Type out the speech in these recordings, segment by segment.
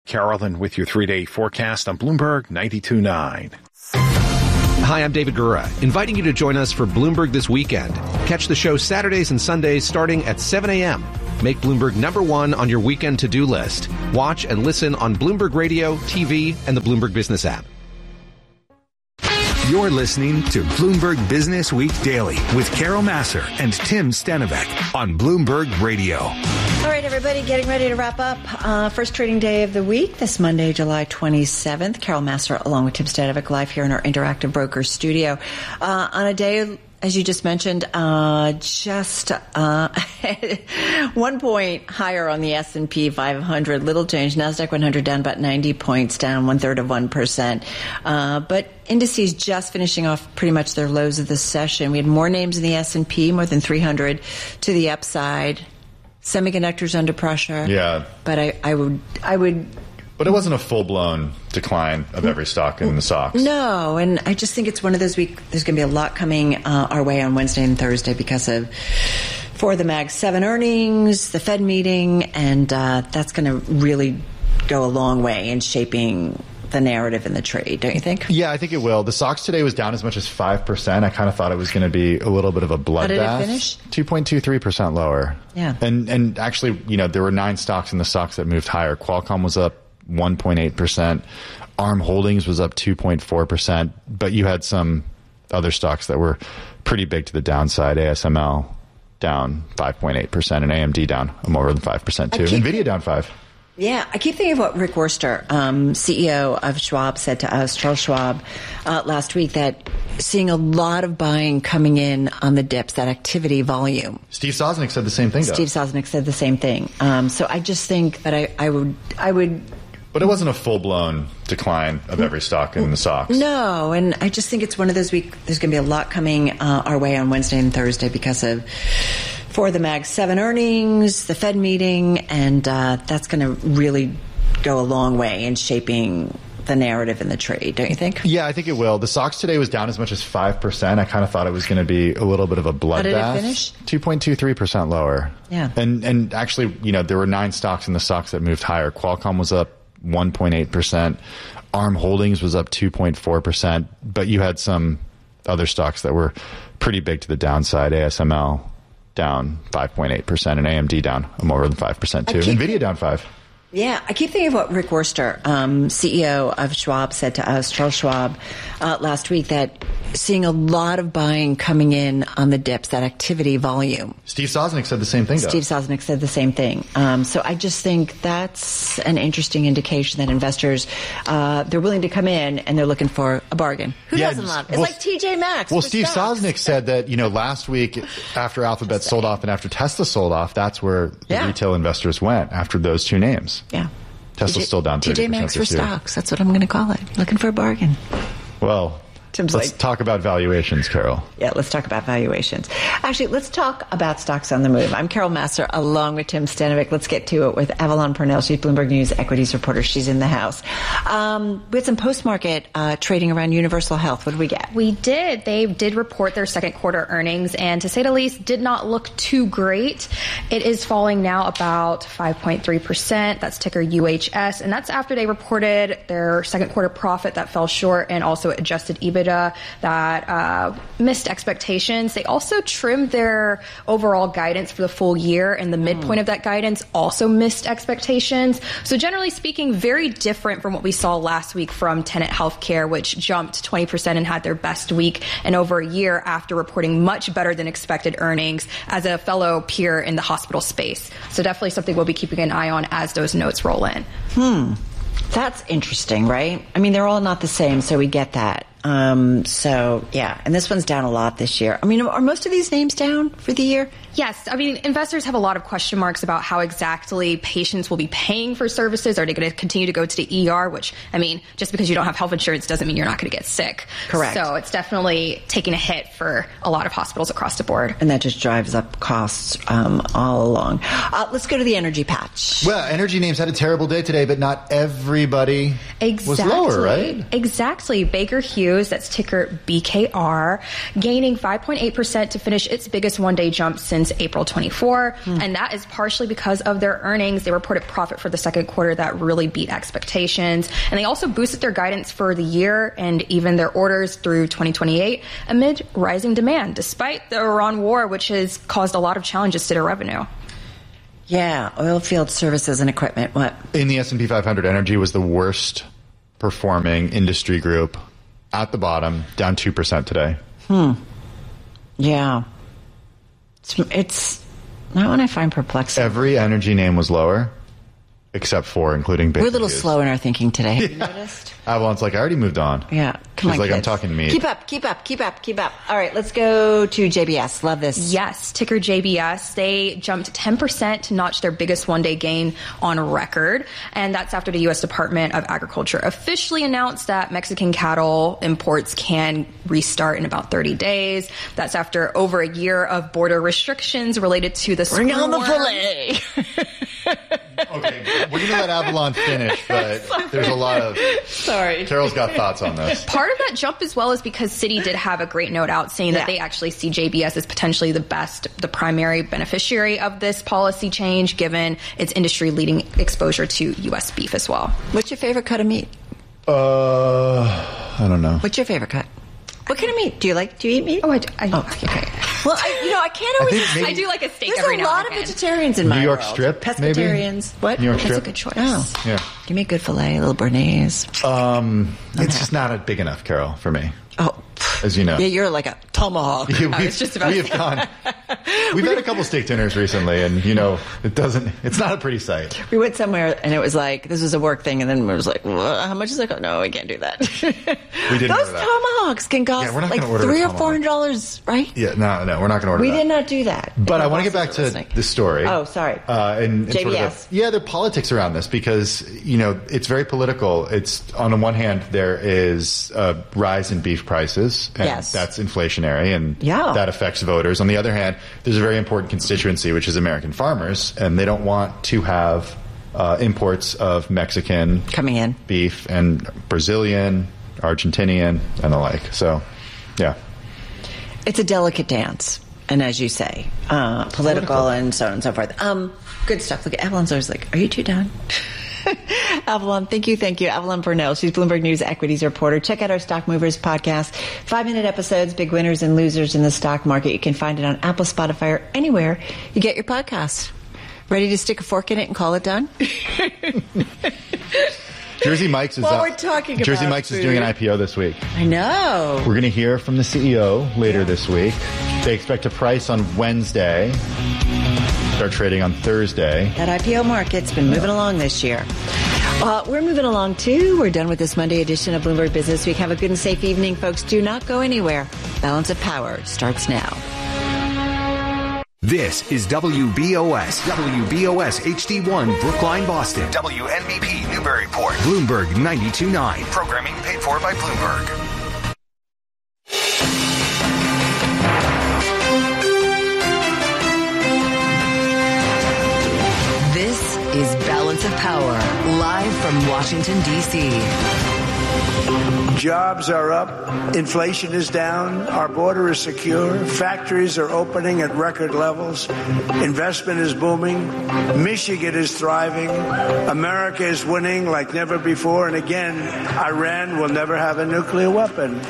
Carolyn with your 3-day forecast on Bloomberg 92.9. Hi, I'm David Gura, inviting you to join us for Bloomberg This Weekend. Catch the show Saturdays and Sundays starting at 7 a.m. Make Bloomberg #1 on your weekend to-do list. Watch and listen on Bloomberg Radio, TV, and the Bloomberg Business app. You're listening to Bloomberg Business Week Daily with Carol Massar and Tim Stenivek on Bloomberg Radio. All right, everybody, getting ready to wrap up. First trading day of the week, this Monday, July 27th. Carol Massar along with Tim Stenivek live here in our Interactive Brokers studio. On a day, as you just mentioned, just 1 point higher on the S&P 500. Little change. NASDAQ 100 down about 90 points, down 1/3%. But indices just finishing off pretty much their lows of the session. We had more names in the S&P, more than 300 to the upside. Semiconductors under pressure. Yeah. But I would. But it wasn't a full-blown decline of every stock in the stocks. No, and I just think it's one of those weeks. There's going to be a lot coming our way on Wednesday and Thursday because of for the Mag 7 earnings, the Fed meeting, and that's going to really go a long way in shaping the narrative in the trade, don't you think? Yeah, I think it will. The stocks today was down as much as 5%. I kind of thought it was going to be a little bit of a bloodbath. How did it finish? 2.23% lower. Yeah. And actually, there were 9 stocks in the stocks that moved higher. Qualcomm was up 1.8%. ARM Holdings was up 2.4%. But you had some other stocks that were pretty big to the downside. ASML down 5.8% and AMD down more than 5% too. NVIDIA down 5%. Yeah, I keep thinking of what Rick Wurster, CEO of Schwab, said to us, Charles Schwab, last week, that seeing a lot of buying coming in on the dips, that activity volume. Steve Sosnick said the same thing, though. Steve Sosnick said the same thing. So I just think that I would. But it wasn't a full-blown decline of every stock in the stocks. No, and I just think it's one of those weeks. There's going to be a lot coming our way on Wednesday and Thursday because of for the Mag 7 earnings, the Fed meeting, and that's going to really go a long way in shaping the narrative in the trade, don't you think? Yeah, I think it will. The stocks today was down as much as 5%. I kind of thought it was going to be a little bit of a bloodbath. How did it finish? 2.23% lower. Yeah. And actually, there were 9 stocks in the stocks that moved higher. Qualcomm was up 1.8%. ARM Holdings was up 2.4%. But you had some other stocks that were pretty big to the downside. ASML down 5.8% and AMD down more than 5% too. NVIDIA down 5%. Yeah, I keep thinking of what Rick Wurster, CEO of Schwab, said to us, Charles Schwab, last week, that seeing a lot of buying coming in on the dips, that activity volume. Steve Sosnick said the same thing, though. Steve Sosnick said the same thing. So I just think that's an interesting indication that investors, they're willing to come in and they're looking for a bargain. Who doesn't love it? It's like TJ Maxx. Well, Steve Sosnick said that, last week after Alphabet sold off and after Tesla sold off, that's where the retail investors went after those 2 names. Yeah. Tesla's still down 30%. TJ Maxx for stocks. That's what I'm going to call it. Looking for a bargain. Well, let's talk about valuations, Carol. Yeah, let's talk about valuations. Actually, let's talk about stocks on the move. I'm Carol Massar along with Tim Stenivek. Let's get to it with Avalon Purnell. She's Bloomberg News equities reporter. She's in the house. We had some post-market trading around Universal Health. What did we get? We did. They did report their second quarter earnings, and to say the least, did not look too great. It is falling now about 5.3%. That's ticker UHS, and that's after they reported their second quarter profit that fell short and also adjusted EBITDA that missed expectations. They also trimmed their overall guidance for the full year, and the midpoint of that guidance also missed expectations. So generally speaking, very different from what we saw last week from Tenet Healthcare, which jumped 20% and had their best week in over a year after reporting much better than expected earnings as a fellow peer in the hospital space. So definitely something we'll be keeping an eye on as those notes roll in. That's interesting, right? I mean, they're all not the same, so we get that. So, yeah. And this one's down a lot this year. I mean, are most of these names down for the year? Yes. I mean, investors have a lot of question marks about how exactly patients will be paying for services. Are they going to continue to go to the ER? Which, I mean, just because you don't have health insurance doesn't mean you're not going to get sick. Correct. So it's definitely taking a hit for a lot of hospitals across the board. And that just drives up costs all along. Let's go to the energy patch. Well, energy names had a terrible day today, but not everybody was lower, right? Exactly. Baker Hughes Petroleum, that's ticker BKR, gaining 5.8% to finish its biggest one-day jump since April 24. And that is partially because of their earnings. They reported profit for the second quarter that really beat expectations. And they also boosted their guidance for the year and even their orders through 2028 amid rising demand, despite the Iran war, which has caused a lot of challenges to their revenue. Yeah, oil field services and equipment. What? In the S&P 500, energy was the worst performing industry group at the bottom, down 2% today. Yeah. It's not one I find perplexing. Every energy name was lower, except for including Baker We're a little Hughes. slow in our thinking today. Have you noticed? Avalon's like, I already moved on. Yeah. Come She's on, like, I'm kids. talking to me. Keep up. All right, let's go to JBS. Love this. Yes, ticker JBS. They jumped 10% to notch their biggest one-day gain on record. And that's after the U.S. Department of Agriculture officially announced that Mexican cattle imports can restart in about 30 days. That's after over a year of border restrictions related to the Bring on the screwworm. filet. Okay, we're going to let Avalon finish, but there's a lot of... Sorry. Carol's got thoughts on this. Part of that jump as well is because Citi did have a great note out saying that they actually see JBS as potentially the primary beneficiary of this policy change, given its industry-leading exposure to U.S. beef as well. What's your favorite cut of meat? I don't know. What's your favorite cut? What kind of meat? Do you eat meat? Oh, I okay. Well, I can't always... think maybe- I do like a steak There's every a now lot and of again. vegetarians in my New York world. strip, maybe? Pescatarians. What? New York That's a strip? good choice. Oh. Yeah. Give me a good filet, a little Béarnaise. It's just not big enough, Carol, for me, Oh. as you know. Yeah, you're like a tomahawk. We've had a couple steak dinners recently, and it's not a pretty sight. We went somewhere and it was like, this was a work thing, and then it was like, how much is it? No, we can't do that. We didn't Those order that. tomahawks can cost Yeah, we're not like gonna order a $300 or tomahawk. $400, right? Yeah, no, we're not going to order We that. did not do that. But My I want to get bosses back are to listening. the story. Oh, sorry. And sort of JBS. there are politics around this because, it's very political. It's, on the one hand, there is a rise in beef prices, and Yes. that's inflationary, and Yeah. that affects voters. On the other hand, there's a very important constituency, which is American farmers, and they don't want to have imports of Mexican Coming in. beef and Brazilian, Argentinian, and the like. So, yeah. It's a delicate dance. And as you say, political and so on and so forth. Good stuff. Look, Avalon's always like, are you two done? Avalon, thank you. Avalon Purnell. She's Bloomberg News equities reporter. Check out our Stock Movers podcast. 5-minute episodes, big winners and losers in the stock market. You can find it on Apple, Spotify, or anywhere you get your podcasts. Ready to stick a fork in it and call it done? Jersey Mike's is While we're talking Jersey about Mike's is food. doing an IPO this week. I know. We're going to hear from the CEO later this week. They expect to price on Wednesday, start trading on Thursday. That IPO market's been moving along this year. We're moving along, too. We're done with this Monday edition of Bloomberg Business Week. Have a good and safe evening, folks. Do not go anywhere. Balance of Power starts now. This is WBOS HD1 Brookline, Boston. WNBP Newburyport. Bloomberg 92.9. Programming paid for by Bloomberg. This is Balance of Power, live from Washington, D.C. Jobs are up. Inflation is down. Our border is secure. Factories are opening at record levels. Investment is booming. Michigan is thriving. America is winning like never before. And again, Iran will never have a nuclear weapon.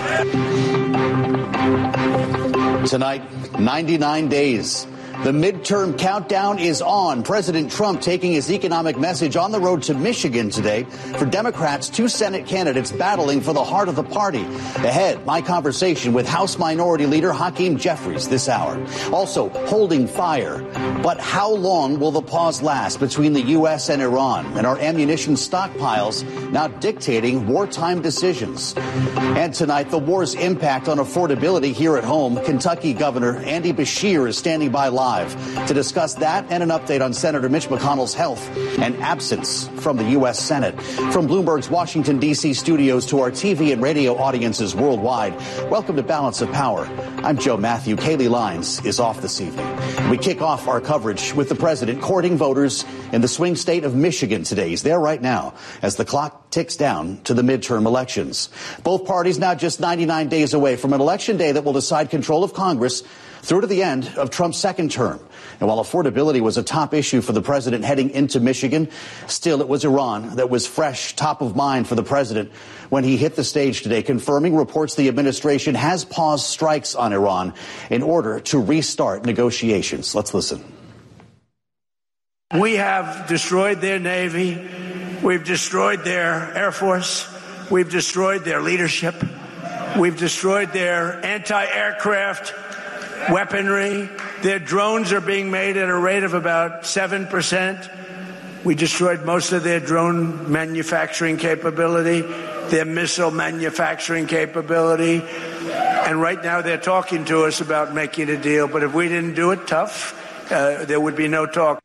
Tonight, 99 days. The midterm countdown is on. President Trump taking his economic message on the road to Michigan today. For Democrats, 2 Senate candidates battling for the heart of the party. Ahead, my conversation with House Minority Leader Hakeem Jeffries this hour. Also, holding fire. But how long will the pause last between the U.S. and Iran and our ammunition stockpiles now dictating wartime decisions? And tonight, the war's impact on affordability here at home. Kentucky Governor Andy Beshear is standing by live to discuss that and an update on Senator Mitch McConnell's health and absence from the U.S. Senate. From Bloomberg's Washington, D.C. studios to our TV and radio audiences worldwide, welcome to Balance of Power. I'm Joe Matthew. Kaylee Lines is off this evening. We kick off our coverage with the president courting voters in the swing state of Michigan today. He's there right now as the clock ticks down to the midterm elections. Both parties now just 99 days away from an election day that will decide control of Congress through to the end of Trump's second term. And while affordability was a top issue for the president heading into Michigan, still it was Iran that was fresh, top of mind for the president when he hit the stage today, confirming reports the administration has paused strikes on Iran in order to restart negotiations. Let's listen. We have destroyed their Navy. We've destroyed their Air Force. We've destroyed their leadership. We've destroyed their anti-aircraft weaponry. Their drones are being made at a rate of about 7%. We destroyed most of their drone manufacturing capability, their missile manufacturing capability. And right now they're talking to us about making a deal. But if we didn't do it tough, there would be no talk.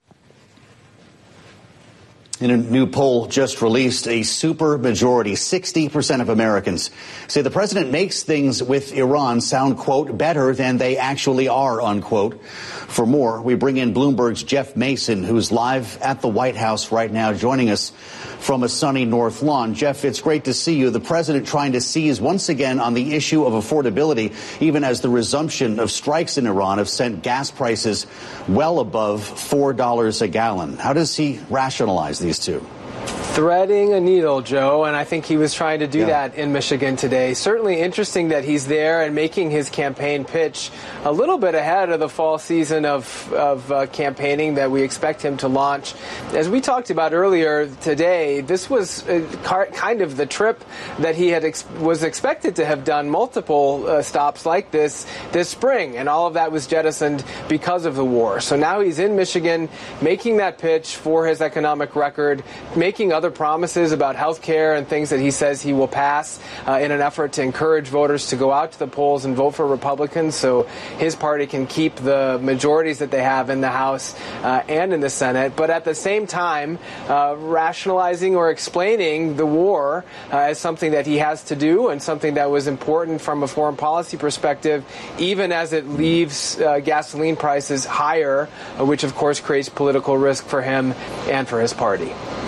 In a new poll just released, a super majority, 60% of Americans say the president makes things with Iran sound, quote, better than they actually are, unquote. For more, we bring in Bloomberg's Jeff Mason, who's live at the White House right now, joining us from a sunny North Lawn. Jeff, it's great to see you. The president trying to seize once again on the issue of affordability, even as the resumption of strikes in Iran have sent gas prices well above $4 a gallon. How does he rationalize these two? Threading a needle, Joe, and I think he was trying to do that in Michigan today. Certainly interesting that he's there and making his campaign pitch a little bit ahead of the fall season of campaigning that we expect him to launch. As we talked about earlier today, this was kind of the trip that he had was expected to have done multiple stops like this spring, and all of that was jettisoned because of the war. So now he's in Michigan making that pitch for his economic record, making other promises about health care and things that he says he will pass in an effort to encourage voters to go out to the polls and vote for Republicans so his party can keep the majorities that they have in the House and in the Senate. But at the same time, rationalizing or explaining the war as something that he has to do and something that was important from a foreign policy perspective, even as it leaves gasoline prices higher, which of course creates political risk for him and for his party.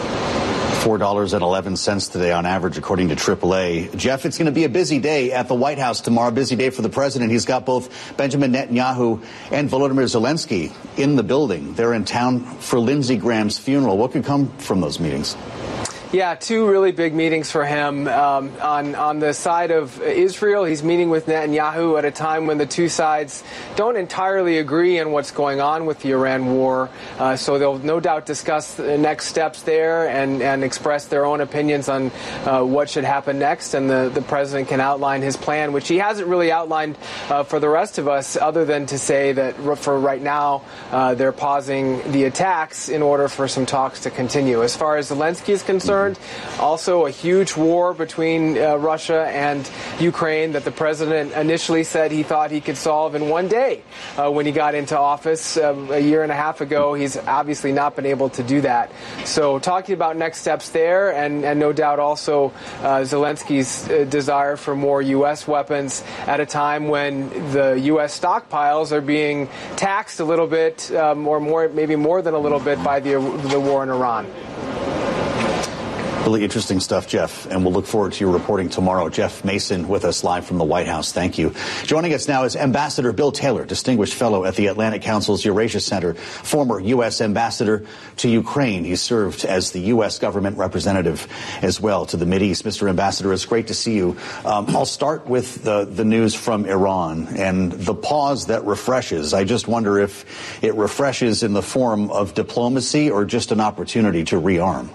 $4.11 today on average, according to AAA. Jeff, it's going to be a busy day at the White House tomorrow, busy day for the president. He's got both Benjamin Netanyahu and Volodymyr Zelensky in the building. They're in town for Lindsey Graham's funeral. What could come from those meetings? Yeah, two really big meetings for him. On the side of Israel, he's meeting with Netanyahu at a time when the two sides don't entirely agree on what's going on with the Iran war. So they'll no doubt discuss the next steps there and express their own opinions on what should happen next. And the president can outline his plan, which he hasn't really outlined for the rest of us, other than to say that for right now, they're pausing the attacks in order for some talks to continue. As far as Zelensky is concerned, also a huge war between Russia and Ukraine that the president initially said he thought he could solve in one day when he got into office a year and a half ago. He's obviously not been able to do that. So talking about next steps there and no doubt also Zelensky's desire for more U.S. weapons at a time when the U.S. stockpiles are being taxed a little bit or more, maybe more than a little bit by the war in Iran. Really interesting stuff, Jeff, and we'll look forward to your reporting tomorrow. Jeff Mason with us live from the White House. Thank you. Joining us now is Ambassador Bill Taylor, Distinguished Fellow at the Atlantic Council's Eurasia Center, former U.S. Ambassador to Ukraine. He served as the U.S. government representative as well to the Mideast. Mr. Ambassador, it's great to see you. I'll start with the news from Iran and the pause that refreshes. I just wonder if it refreshes in the form of diplomacy or just an opportunity to rearm.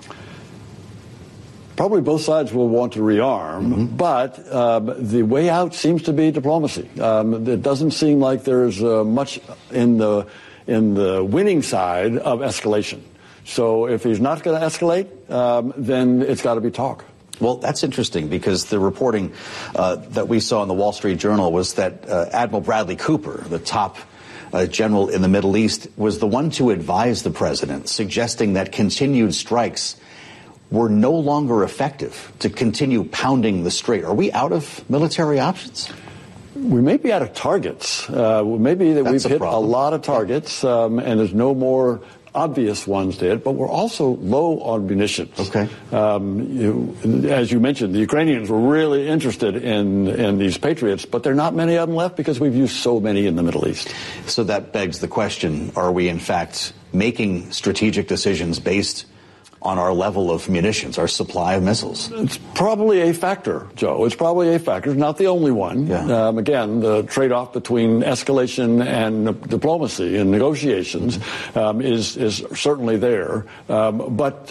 Probably both sides will want to rearm, but the way out seems to be diplomacy. It doesn't seem like there's much in the winning side of escalation. So if he's not going to escalate, then it's got to be talk. Well, that's interesting because the reporting that we saw in the Wall Street Journal was that Admiral Bradley Cooper, the top general in the Middle East, was the one to advise the president, suggesting that continued strikes were no longer effective to continue pounding the strait. Are we out of military options? We may be out of targets. Maybe that we've hit a lot of targets, and there's no more obvious ones to hit, but we're also low on munitions. Okay. As you mentioned, the Ukrainians were really interested in these Patriots, but there are not many of them left because we've used so many in the Middle East. So that begs the question, are we in fact making strategic decisions based on our level of munitions, our supply of missiles? It's probably a factor, Joe. It's probably a factor. It's not the only one. Yeah. Again, the trade-off between escalation and diplomacy and negotiations is certainly there. But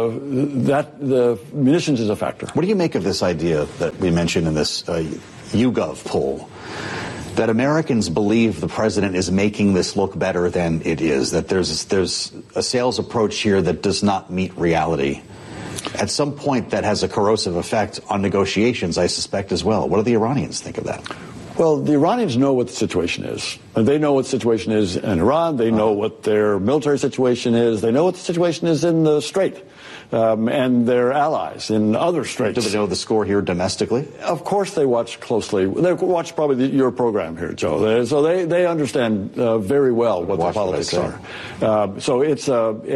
the munitions is a factor. What do you make of this idea that we mentioned in this YouGov poll, that Americans believe the president is making this look better than it is, that there's a sales approach here that does not meet reality? At some point, that has a corrosive effect on negotiations, I suspect, as well. What do the Iranians think of that? Well, the Iranians know what the situation is. They know what the situation is in Iran. They know what their military situation is. They know what the situation is in the Strait. And their allies in other straits. Do they know the score here domestically? Of course they watch closely. They watch probably your program here, Joe. So they understand very well what the politics are. So it's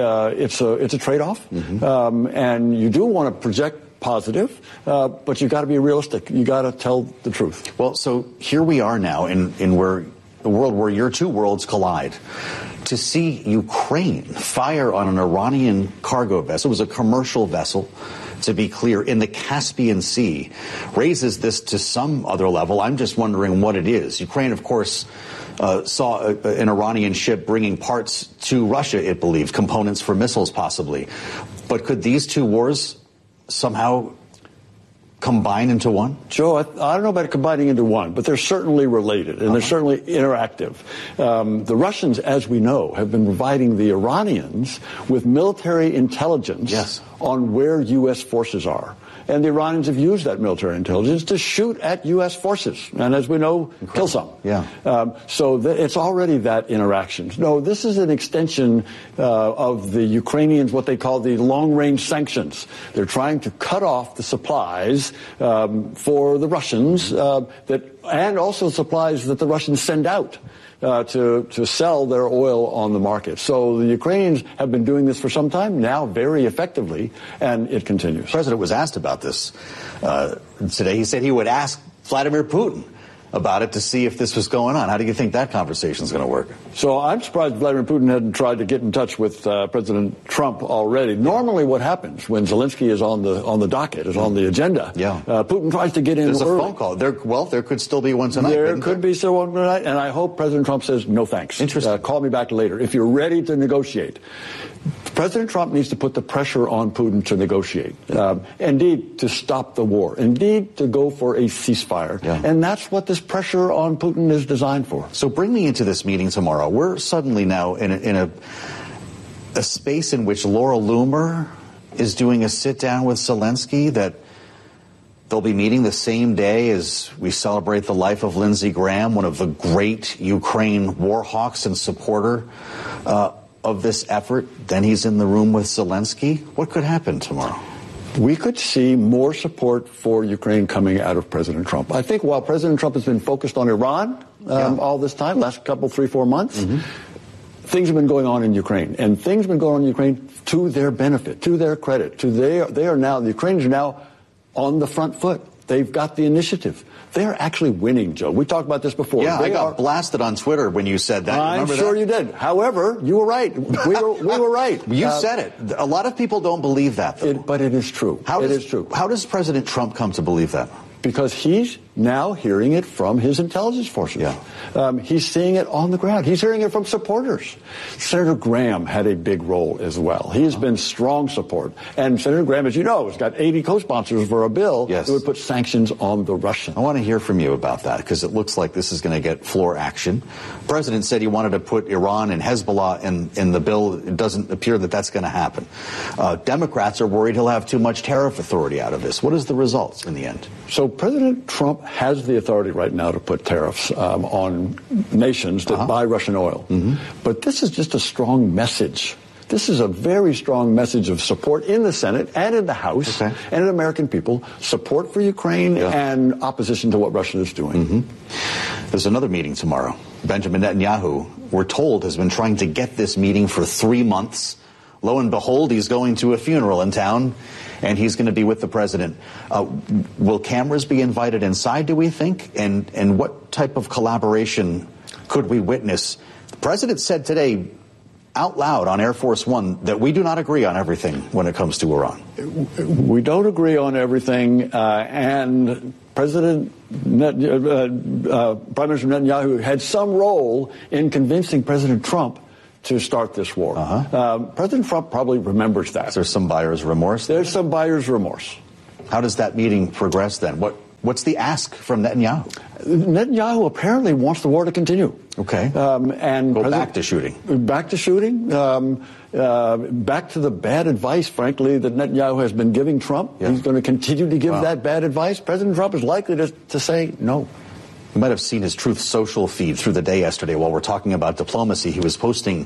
a trade-off. Mm-hmm. And you do want to project positive, but you got to be realistic. You got to tell the truth. Well, so here we are now in where the world where your two worlds collide. To see Ukraine fire on an Iranian cargo vessel, it was a commercial vessel, to be clear, in the Caspian Sea, raises this to some other level. I'm just wondering what it is. Ukraine, of course, saw an Iranian ship bringing parts to Russia, it believed, components for missiles possibly. But could these two wars somehow combine into one? Joe, I don't know about combining into one, but they're certainly related, and they're certainly interactive. The Russians, as we know, have been providing the Iranians with military intelligence on where U.S. forces are. And the Iranians have used that military intelligence to shoot at U.S. forces. And as we know, kill some. Yeah. So it's already that interaction. No, this is an extension of the Ukrainians, what they call the long-range sanctions. They're trying to cut off the supplies for the Russians and also supplies that the Russians send out. To sell their oil on the market. So the Ukrainians have been doing this for some time now, very effectively, and it continues. The president was asked about this today. He said he would ask Vladimir Putin about it to see if this was going on. How do you think that conversation is going to work? So I'm surprised Vladimir Putin hadn't tried to get in touch with President Trump already. Normally what happens when Zelensky is on the docket, is on the agenda, Putin tries to get in There's early. A phone call. There could still be one tonight. There could be still one tonight, and I hope President Trump says, no thanks. Interesting. Call me back later. If you're ready to negotiate. President Trump needs to put the pressure on Putin to negotiate. Indeed, to stop the war. Indeed, to go for a ceasefire. Yeah. And that's what this pressure on Putin is designed for. So bring me into this meeting tomorrow. We're suddenly now in a space in which Laura Loomer is doing a sit-down with Zelensky, that they'll be meeting the same day as we celebrate the life of Lindsey Graham, one of the great Ukraine war hawks and supporter of this effort. Then he's in the room with Zelensky. What could happen tomorrow? We could see more support for Ukraine coming out of President Trump. I think while President Trump has been focused on Iran all this time, last couple, 3-4 months, things have been going on in Ukraine. And things have been going on in Ukraine to their benefit, to their credit. The Ukrainians are now on the front foot. They've got the initiative. They're actually winning, Joe. We talked about this before. Yeah, I got blasted on Twitter when you said that. I'm sure you did. However, you were right. We were right. You said it. A lot of people don't believe that, though. But it is true. It is true. How does President Trump come to believe that? Because he's now hearing it from his intelligence forces. Yeah. He's seeing it on the ground. He's hearing it from supporters. Senator Graham had a big role as well. He has been strong support. And Senator Graham, as you know, has got 80 co-sponsors for a bill that would put sanctions on the Russians. I want to hear from you about that, because it looks like this is going to get floor action. The president said he wanted to put Iran and Hezbollah in the bill. It doesn't appear that that's going to happen. Democrats are worried he'll have too much tariff authority out of this. What is the result in the end? So President Trump has the authority right now to put tariffs on nations that buy Russian oil. But this is just a strong message This is a very strong message of support in the Senate and in the House and in American people, support for Ukraine and opposition to what Russia is doing. There's another meeting tomorrow. Benjamin Netanyahu, we're told, has been trying to get this meeting for 3 months. Lo and behold, he's going to a funeral in town, and he's going to be with the president. Will cameras be invited inside, do we think? And what type of collaboration could we witness? The president said today out loud on Air Force One that we do not agree on everything when it comes to Iran. We don't agree on everything, and Prime Minister Netanyahu had some role in convincing President Trump to start this war. President Trump probably remembers that. Is there some buyer's remorse? There's some buyer's remorse. How does that meeting progress then? What's the ask from Netanyahu? Netanyahu apparently wants the war to continue. Okay. And go back to shooting. Back to shooting. Back to the bad advice, frankly, that Netanyahu has been giving Trump. He's going to continue to give that bad advice. President Trump is likely to say no. You might have seen his Truth Social feed through the day yesterday while we're talking about diplomacy. He was posting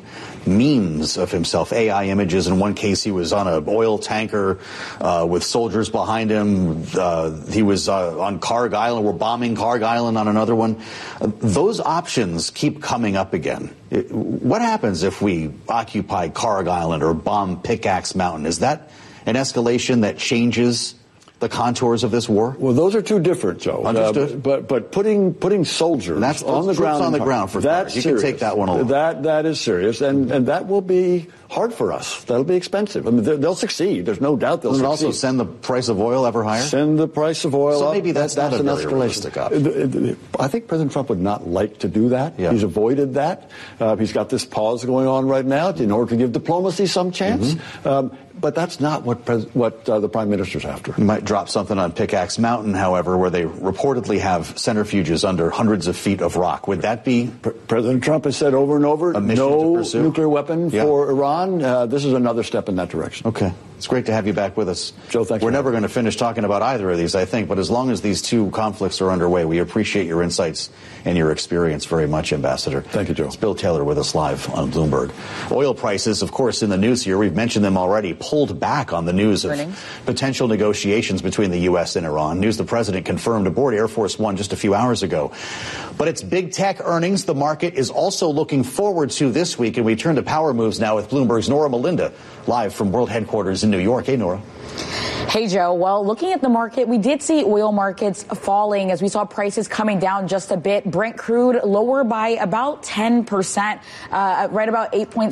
memes of himself, AI images. In one case, he was on an oil tanker with soldiers behind him. He was on Karg Island. We're bombing Karg Island on another one. Those options keep coming up again. What happens if we occupy Karg Island or bomb Pickaxe Mountain? Is that an escalation that changes the contours of this war? Well, those are two different, Joe. Understood. But putting soldiers on the ground for that's you serious. Can take that one along. That is serious, and that will be hard for us. That'll be expensive. I mean, they'll succeed. There's no doubt they'll succeed. Also send the price of oil ever higher? Send the price of oil up. So maybe that's not an a very realistic option. I think President Trump would not like to do that. He's avoided that. He's got this pause going on right now in order to give diplomacy some chance. But that's not what the Prime Minister's after. You might drop something on Pickaxe Mountain, however, where they reportedly have centrifuges under hundreds of feet of rock. Would that be? President Trump has said over and over, no nuclear weapon for Iran. This is another step in that direction. Okay. It's great to have you back with us. Joe, thanks. We're never going to finish talking about either of these, I think, but as long as these two conflicts are underway, we appreciate your insights and your experience very much, Ambassador. Thank you, Joe. It's Bill Taylor with us live on Bloomberg. Oil prices, of course, in the news here, we've mentioned them already, pulled back on the news of potential negotiations between the U.S. and Iran. News the president confirmed aboard Air Force One just a few hours ago. But it's big tech earnings the market is also looking forward to this week, and we turn to power moves now with Bloomberg's Nora Melinda, live from world headquarters in New York. Hey, Nora. Hey, Joe. Well, looking at the market, we did see oil markets falling as we saw prices coming down just a bit. Brent crude lower by about 10%, right about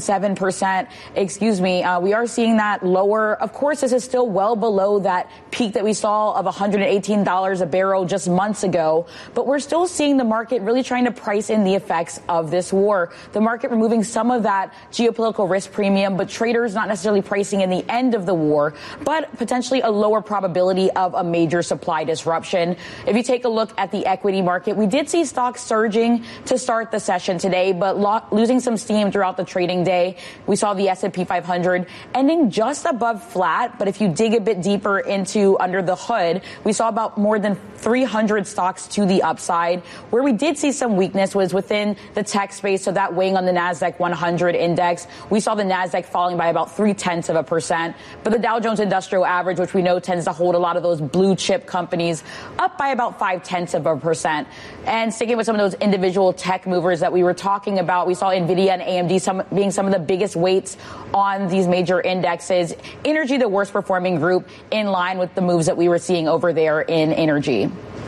8.7%. Excuse me. We are seeing that lower. Of course, this is still well below that peak that we saw of $118 a barrel just months ago. But we're still seeing the market really trying to price in the effects of this war. The market removing some of that geopolitical risk premium, but traders not necessarily pricing in the end of the war, but potentially a lower probability of a major supply disruption. If you take a look at the equity market, we did see stocks surging to start the session today, but losing some steam throughout the trading day. We saw the S&P 500 ending just above flat, but if you dig a bit deeper into under the hood, we saw about more than 300 stocks to the upside. Where we did see some weakness was within the tech space, so that weighing on the NASDAQ 100 index. We saw the NASDAQ falling by about 0.3%, but the Dow Jones Industrial Average, which we know tends to hold a lot of those blue chip companies, up by about 0.5%. And sticking with some of those individual tech movers that we were talking about, we saw NVIDIA and AMD being some of the biggest weights on these major indexes. Energy, the worst performing group, in line with the moves that we were seeing over there in energy.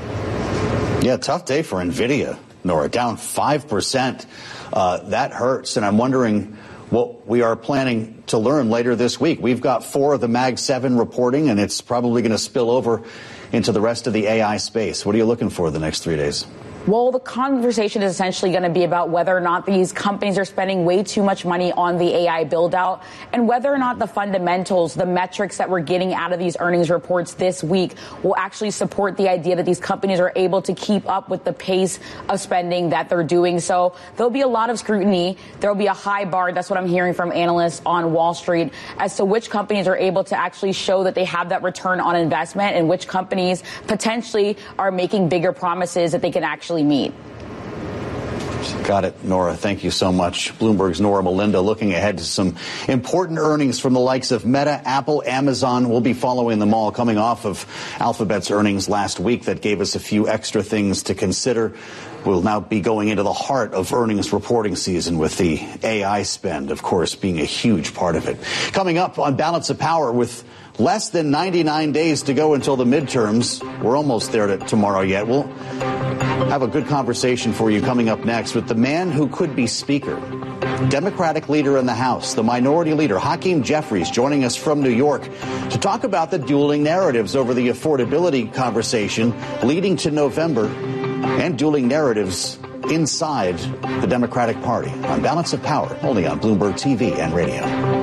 Yeah, tough day for NVIDIA, Nora, down 5%. That hurts. And I'm wondering what we are planning to learn later this week. We've got 4 of the Mag 7 reporting, and it's probably going to spill over into the rest of the AI space. What are you looking for the next 3 days? Well, the conversation is essentially going to be about whether or not these companies are spending way too much money on the AI build out and whether or not the fundamentals, the metrics that we're getting out of these earnings reports this week will actually support the idea that these companies are able to keep up with the pace of spending that they're doing. So there'll be a lot of scrutiny. There'll be a high bar. That's what I'm hearing from analysts on Wall Street as to which companies are able to actually show that they have that return on investment and which companies potentially are making bigger promises that they can actually meet. years. Got it, Nora. Thank you so much. Bloomberg's Nora Melinda looking ahead to some important earnings from the likes of Meta, Apple, Amazon. We'll be following them all coming off of Alphabet's earnings last week that gave us a few extra things to consider. We'll now be going into the heart of earnings reporting season with the AI spend, of course, being a huge part of it. Coming up on Balance of Power with less than 99 days to go until the midterms. We're almost there tomorrow yet. We'll have a good conversation for you coming up next with the man who could be Speaker, Democratic leader in the House, the minority leader, Hakeem Jeffries, joining us from New York to talk about the dueling narratives over the affordability conversation leading to November and dueling narratives inside the Democratic Party on Balance of Power, only on Bloomberg TV and radio.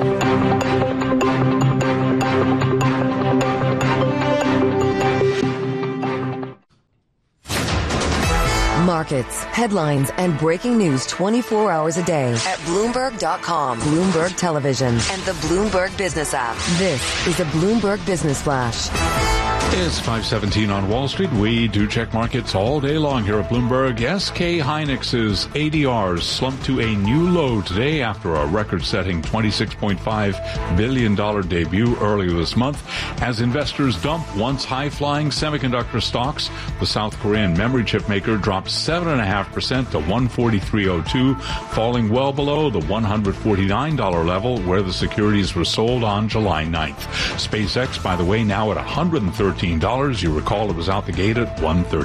Markets, headlines, and breaking news 24 hours a day at Bloomberg.com, Bloomberg Television, and the Bloomberg Business app. This is a Bloomberg Business Flash. It's 5:17 on Wall Street. We do check markets all day long here at Bloomberg. SK Hynix's ADRs slumped to a new low today after a record-setting $26.5 billion debut earlier this month as investors dump once high-flying semiconductor stocks. The South Korean memory chip maker dropped 7.5% to 143.02, falling well below the $149 level where the securities were sold on July 9th. SpaceX, by the way, now at $113. You recall it was out the gate at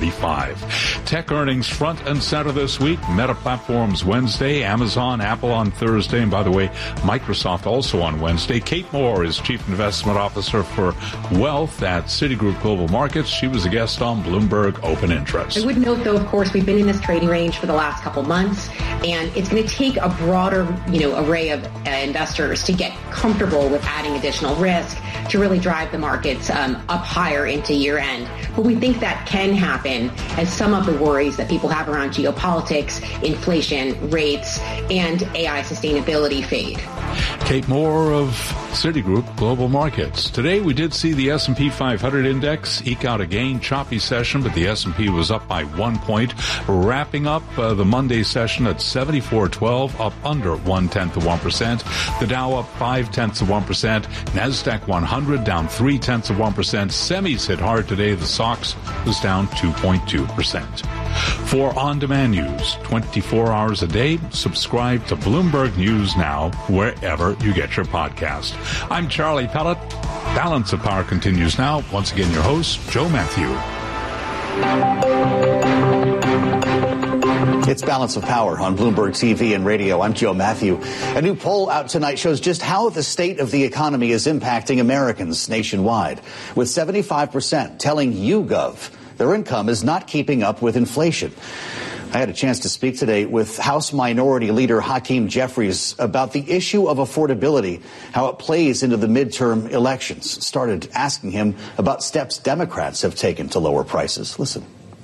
$135. Tech earnings front and center this week. Meta Platforms Wednesday, Amazon, Apple on Thursday, and by the way, Microsoft also on Wednesday. Kate Moore is Chief Investment Officer for Wealth at Citigroup Global Markets. She was a guest on Bloomberg Open Interest. I would note, though, of course, we've been in this trading range for the last couple months, and it's going to take a broader, array of investors to get comfortable with adding additional risk to really drive the markets up higher into year end. But we think that can happen as some of the worries that people have around geopolitics, inflation, rates, and AI sustainability fade. Kate Moore of Citigroup Global Markets. Today we did see the S&P 500 index eke out a gain, choppy session, but the S&P was up by 1 point, wrapping up the Monday session at 74.12, up under 0.1%. The Dow up 0.5%. NASDAQ 100 down 0.3%. Semis hit hard today. The SOX was down 2.2%. For on-demand news, 24 hours a day, subscribe to Bloomberg News Now, wherever you get your podcast. I'm Charlie Pellet. Balance of Power continues now. Once again, your host, Joe Matthew. It's Balance of Power on Bloomberg TV and radio. I'm Joe Matthew. A new poll out tonight shows just how the state of the economy is impacting Americans nationwide, with 75% telling YouGov their income is not keeping up with inflation. I had a chance to speak today with House Minority Leader Hakeem Jeffries about the issue of affordability, how it plays into the midterm elections. Started asking him about steps Democrats have taken to lower prices. Listen.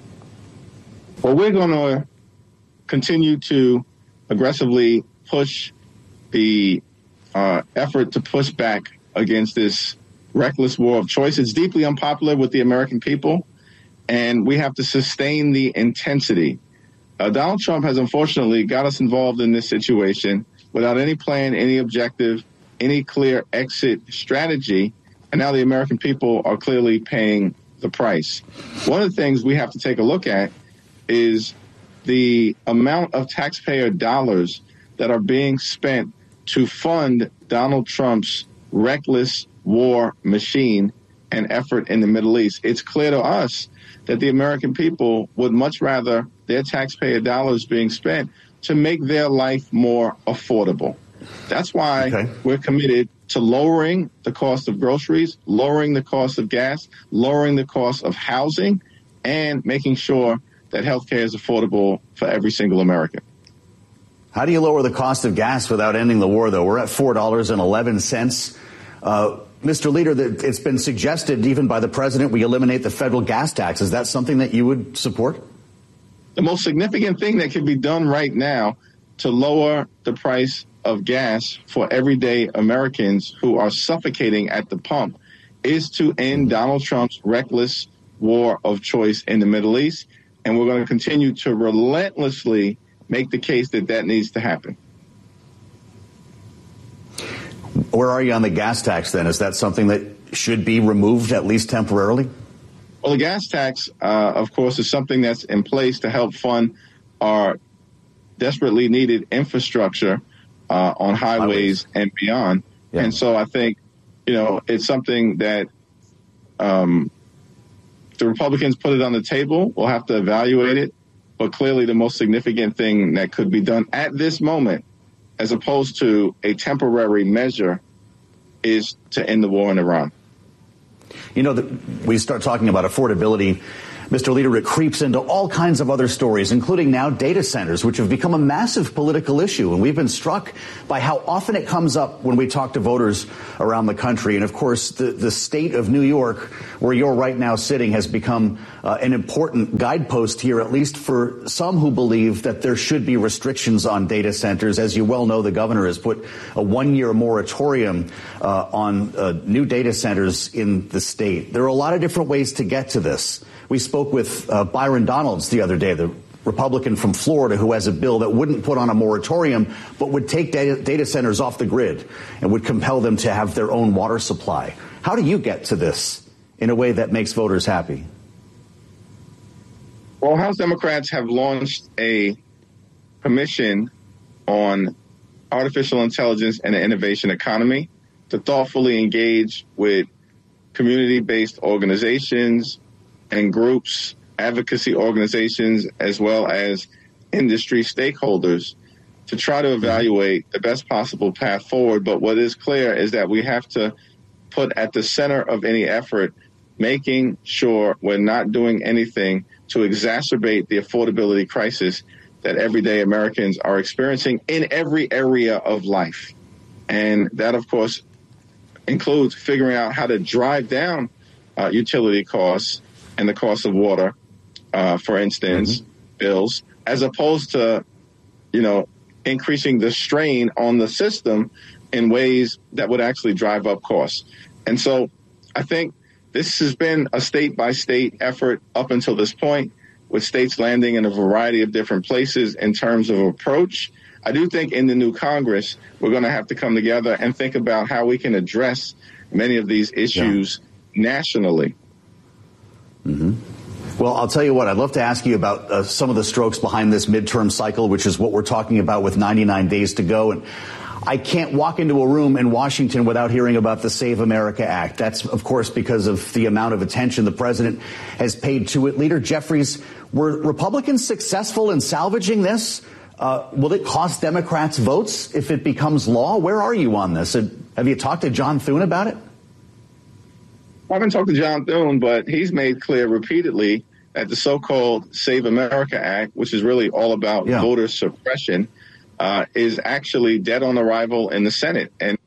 Well, we're going to continue to aggressively push the effort to push back against this reckless war of choice. It's deeply unpopular with the American people, and we have to sustain the intensity. Donald Trump has unfortunately got us involved in this situation without any plan, any objective, any clear exit strategy, and now the American people are clearly paying the price. One of the things we have to take a look at is the amount of taxpayer dollars that are being spent to fund Donald Trump's reckless war machine and effort in the Middle East. It's clear to us that the American people would much rather their taxpayer dollars being spent to make their life more affordable. That's why we're committed to lowering the cost of groceries, lowering the cost of gas, lowering the cost of housing, and making sure that healthcare is affordable for every single American. How do you lower the cost of gas without ending the war, though? We're at $4.11. Mr. Leader, it's been suggested even by the president we eliminate the federal gas tax. Is that something that you would support? The most significant thing that can be done right now to lower the price of gas for everyday Americans who are suffocating at the pump is to end Donald Trump's reckless war of choice in the Middle East. And we're going to continue to relentlessly make the case that that needs to happen. Where are you on the gas tax then? Is that something that should be removed at least temporarily? Well, the gas tax, of course, is something that's in place to help fund our desperately needed infrastructure on highways and beyond. Yeah. And so I think, it's something that the Republicans put it on the table. We'll have to evaluate it. But clearly the most significant thing that could be done at this moment, as opposed to a temporary measure, is to end the war in Iran. We start talking about affordability, Mr. Leader, it creeps into all kinds of other stories, including now data centers, which have become a massive political issue. And we've been struck by how often it comes up when we talk to voters around the country. And, of course, the state of New York, where you're right now sitting, has become an important guidepost here, at least for some who believe that there should be restrictions on data centers. As you well know, the governor has put a one-year moratorium on new data centers in the state. There are a lot of different ways to get to this. We spoke with Byron Donalds the other day, the Republican from Florida, who has a bill that wouldn't put on a moratorium, but would take data centers off the grid and would compel them to have their own water supply. How do you get to this in a way that makes voters happy? Well, House Democrats have launched a commission on artificial intelligence and the innovation economy to thoughtfully engage with community-based organizations and groups, advocacy organizations, as well as industry stakeholders to try to evaluate the best possible path forward. But what is clear is that we have to put at the center of any effort making sure we're not doing anything to exacerbate the affordability crisis that everyday Americans are experiencing in every area of life. And that, of course, includes figuring out how to drive down utility costs and the cost of water, for instance, bills, as opposed to, increasing the strain on the system in ways that would actually drive up costs. And so I think this has been a state-by-state effort up until this point, with states landing in a variety of different places in terms of approach. I do think in the new Congress, we're going to have to come together and think about how we can address many of these issues nationally. Well, I'll tell you what, I'd love to ask you about some of the strokes behind this midterm cycle, which is what we're talking about with 99 days to go. And I can't walk into a room in Washington without hearing about the Save America Act. That's, of course, because of the amount of attention the president has paid to it. Leader Jeffries, were Republicans successful in salvaging this? Will it cost Democrats votes if it becomes law? Where are you on this? Have you talked to John Thune about it? I haven't talked to John Thune, but he's made clear repeatedly that the so-called Save America Act, which is really all about voter suppression, is actually dead on arrival in the Senate. And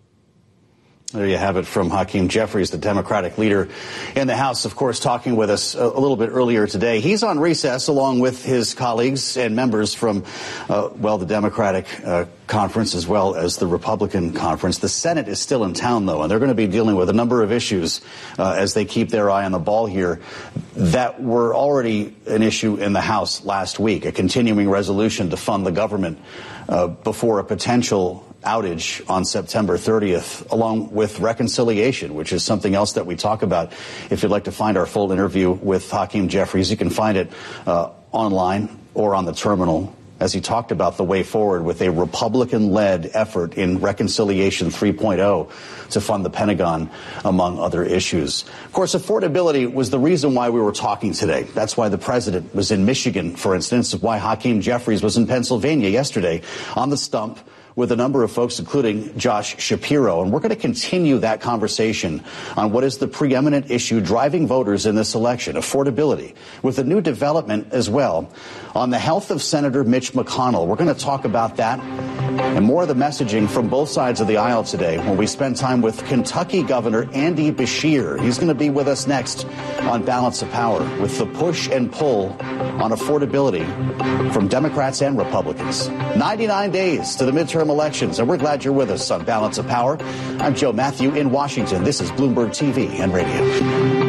there you have it from Hakeem Jeffries, the Democratic leader in the House, of course, talking with us a little bit earlier today. He's on recess along with his colleagues and members from, the Democratic conference as well as the Republican conference. The Senate is still in town, though, and they're going to be dealing with a number of issues as they keep their eye on the ball here that were already an issue in the House last week, a continuing resolution to fund the government before a potential outage on September 30th, along with reconciliation, which is something else that we talk about. If you'd like to find our full interview with Hakeem Jeffries, you can find it online or on the terminal, as he talked about the way forward with a Republican-led effort in Reconciliation 3.0 to fund the Pentagon, among other issues. Of course, affordability was the reason why we were talking today. That's why the president was in Michigan, for instance, why Hakeem Jeffries was in Pennsylvania yesterday on the stump with a number of folks, including Josh Shapiro. And we're going to continue that conversation on what is the preeminent issue driving voters in this election, affordability, with a new development as well on the health of Senator Mitch McConnell. We're going to talk about that and more of the messaging from both sides of the aisle today when we spend time with Kentucky Governor Andy Beshear. He's going to be with us next on Balance of Power with the push and pull on affordability from Democrats and Republicans. 99 days to the midterm elections, and we're glad you're with us on Balance of Power. I'm Joe Matthew in Washington. This is Bloomberg TV and Radio.